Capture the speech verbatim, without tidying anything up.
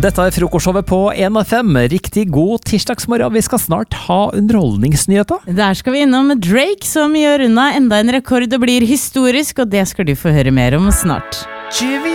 Dette er frokostshowet på en av fem. Riktig god tirsdagsmorgen. Vi skal snart ha underholdningsnyheter. Der skal vi innom Drake, som gjør unna enda en rekord og blir historisk, og det skal du få høre mer om snart.